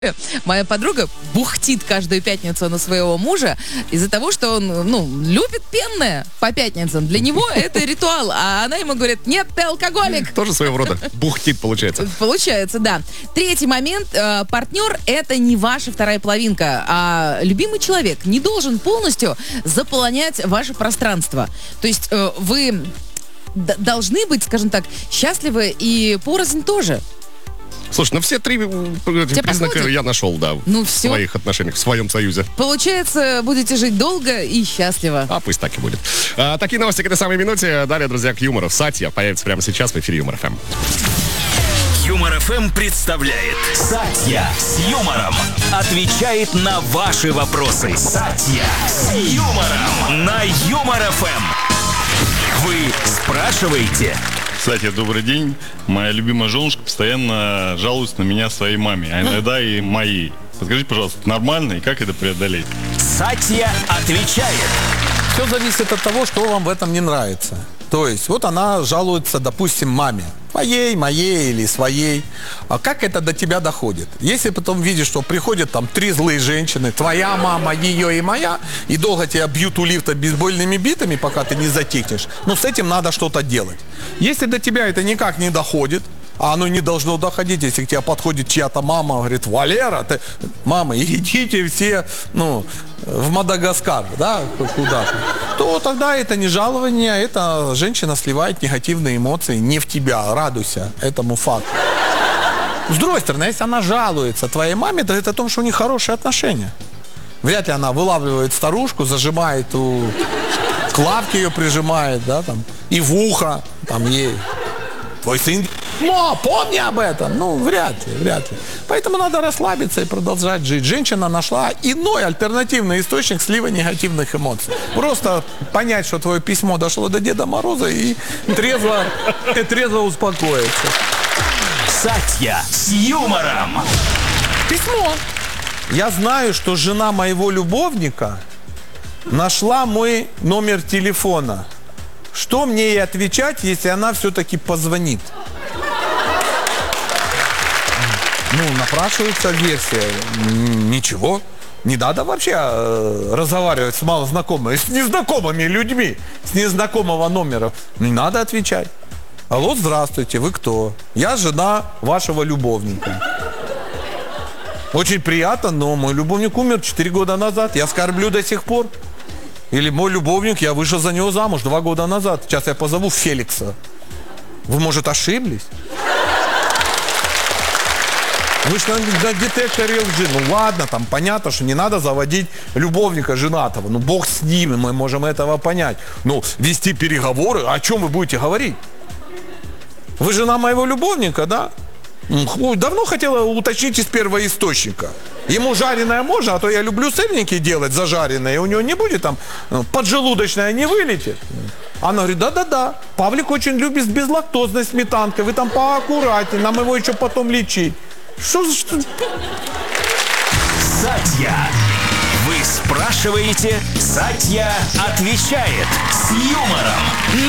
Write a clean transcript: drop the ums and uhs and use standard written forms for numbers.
Моя подруга бухтит каждую пятницу на своего мужа из-за того, что он, любит пенное по пятницам. Для него это ритуал, а она ему говорит: нет, ты алкоголик. Тоже своего рода бухтит, получается. Получается, да. Третий момент. Партнер — это не ваша вторая половинка, а любимый человек не должен полностью заполонять ваше пространство. То есть вы должны быть, скажем так, счастливы и порознь тоже. Слушай, все три признака я нашел, да, в своих отношениях, в своем союзе. Получается, будете жить долго и счастливо. А пусть так и будет. Такие новости к этой самой минуте. Далее, друзья, к юмору. Сатья появится прямо сейчас в эфире Юмор ФМ. Юмор ФМ представляет Сатья с юмором. Отвечает на ваши вопросы. Сатья с юмором на Юмор ФМ. Вы спрашиваете. Кстати, добрый день. Моя любимая женушка постоянно жалуется на меня своей маме, а иногда и моей. Подскажите, пожалуйста, нормально и как это преодолеть? Сатья отвечает. Все зависит от того, что вам в этом не нравится. То есть, вот она жалуется, допустим, маме. Моей или своей. А как это до тебя доходит? Если потом видишь, что приходят там три злые женщины, твоя мама, ее и моя, и долго тебя бьют у лифта бейсбольными битами, пока ты не затихнешь, с этим надо что-то делать. Если до тебя это никак не доходит, а оно не должно доходить, если к тебе подходит чья-то мама, говорит: Валера, мама, идите все, в Мадагаскар, да, куда-то, то тогда это не жалование, это женщина сливает негативные эмоции не в тебя, радуйся этому факту. С другой стороны, если она жалуется твоей маме, то это о том, что у них хорошие отношения. Вряд ли она вылавливает старушку, зажимает к лавке ее прижимает, да, там, и в ухо, там, ей. Твой сын, помни об этом. Вряд ли. Поэтому надо расслабиться и продолжать жить. Женщина нашла иной альтернативный источник слива негативных эмоций. Просто понять, что твое письмо дошло до Деда Мороза, и трезво успокоиться. Сатья с юмором. Письмо. Я знаю, что жена моего любовника нашла мой номер телефона. Что мне ей отвечать, если она все-таки позвонит? Напрашивается версия. Ничего. Не надо вообще разговаривать с малознакомыми, с незнакомыми людьми, с незнакомого номера. Не надо отвечать. Алло, здравствуйте, вы кто? Я жена вашего любовника. Очень приятно, но мой любовник умер 4 года назад. Я скорблю до сих пор. Или мой любовник, я вышел за него замуж 2 года назад. Сейчас я позову Феликса. Вы, может, ошиблись? Вы же на детекторе лжи. Ладно, там понятно, что не надо заводить любовника женатого. Бог с ними, мы можем этого понять. Вести переговоры, о чем вы будете говорить? Вы жена моего любовника, да? Давно хотела уточнить из первоисточника. Ему жареное можно, а то я люблю сырники делать зажаренные, и у него не будет там поджелудочная не вылетит. Она говорит: да-да-да, Павлик очень любит с безлактозной сметанкой, вы там поаккуратнее, нам его еще потом лечить. Что? Сатья. Вы спрашиваете, Сатья отвечает с юмором